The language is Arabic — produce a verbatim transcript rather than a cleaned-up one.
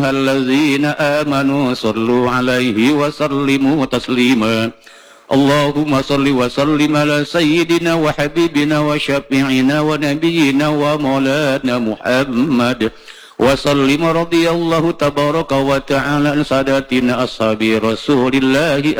الذين آمنوا صلوا عليه وسلموا تسليما اللهم صل وسلم على سيدنا وحبيبنا وشفيعنا ونبينا ومولانا محمد وسلم رضي الله تبارك وتعالى عن ساداتنا أصحاب رسول الله